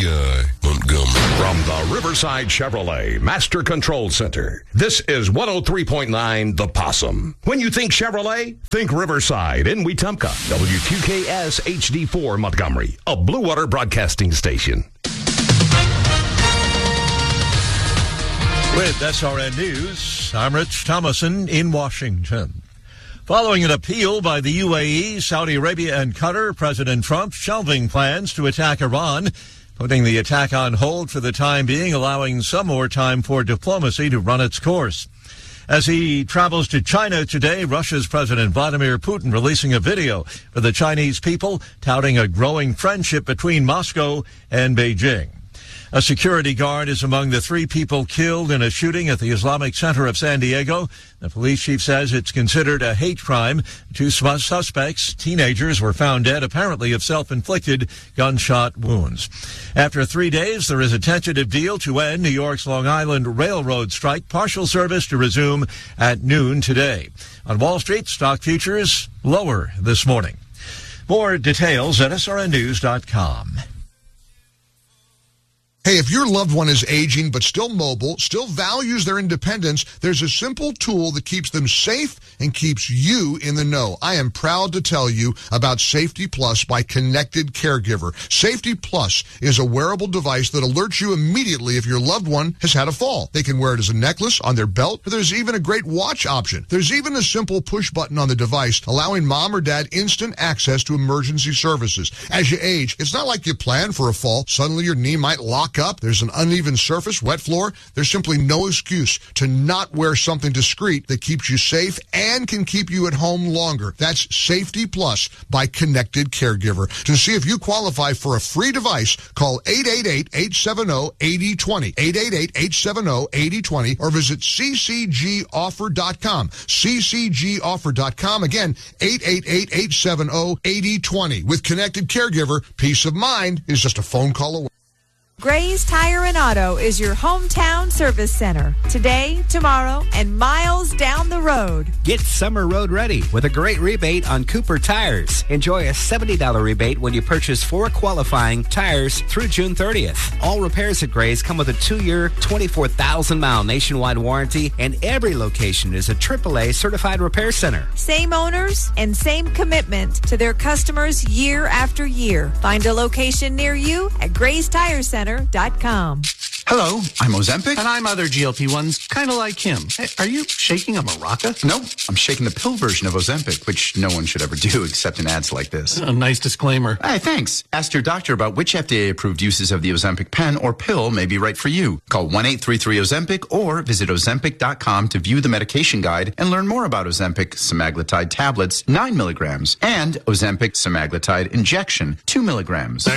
Montgomery. From the Riverside Chevrolet Master Control Center, this is 103.9 The Possum. When you think Chevrolet, think Riverside in Wetumpka. WQKS HD4 Montgomery, a Blue Water Broadcasting station. With SRN News, I'm Rich Thomason in Washington. Following an appeal by the UAE, Saudi Arabia, and Qatar, President Trump shelving plans to attack Iran, putting the attack on hold for the time being, allowing some more time for diplomacy to run its course. As he travels to China today, Russia's President Vladimir Putin releasing a video for the Chinese people, touting a growing friendship between Moscow and Beijing. A security guard is among the 3 people killed in a shooting at the Islamic Center of San Diego. The police chief says it's considered a hate crime. 2 suspects, teenagers, were found dead, apparently of self-inflicted gunshot wounds. After 3 days, there is a tentative deal to end New York's Long Island Railroad strike. Partial service to resume at noon today. On Wall Street, stock futures lower this morning. More details at srnnews.com. Hey, if your loved one is aging but still mobile, still values their independence, there's a simple tool that keeps them safe and keeps you in the know. I am proud to tell you about Safety Plus by Connected Caregiver. Safety Plus is a wearable device that alerts you immediately if your loved one has had a fall. They can wear it as a necklace, on their belt, or there's even a great watch option. There's even a simple push button on the device allowing mom or dad instant access to emergency services. As you age, it's not like you plan for a fall. Suddenly your knee might lock up, there's an uneven surface, wet floor. There's simply no excuse to not wear something discreet that keeps you safe and can keep you at home longer. That's Safety Plus by Connected Caregiver. To see if you qualify for a free device, call 888-870-8020, 888-870-8020, or visit ccgoffer.com, ccgoffer.com. Again, 888-870-8020. With Connected Caregiver, peace of mind is just a phone call away. Gray's Tire and Auto is your hometown service center. Today, tomorrow, and miles down the road. Get summer road ready with a great rebate on Cooper tires. Enjoy a $70 rebate when you purchase 4 qualifying tires through June 30th. All repairs at Gray's come with a 2-year, 24,000-mile nationwide warranty, and every location is a AAA certified repair center. Same owners and same commitment to their customers year after year. Find a location near you at Gray'sTireCenter.com. Hello, I'm Ozempic. And I'm other GLP-1s, kind of like him. Hey, are you shaking a maraca? Nope, I'm shaking the pill version of Ozempic, which no one should ever do except in ads like this. A nice disclaimer. Hey, thanks. Ask your doctor about which FDA-approved uses of the Ozempic pen or pill may be right for you. Call 1-833-OZEMPIC or visit Ozempic.com to view the medication guide and learn more about Ozempic semaglutide tablets, 9 milligrams, and Ozempic semaglutide injection, 2 milligrams.